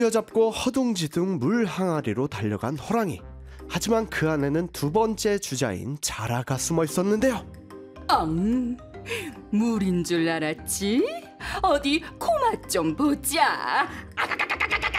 쥐어잡고 허둥지둥 물 항아리로 달려간 호랑이. 하지만 그 안에는 두 번째 주자인 자라가 숨어 있었는데요. 물인 줄 알았지? 어디 코 맛 좀 보자.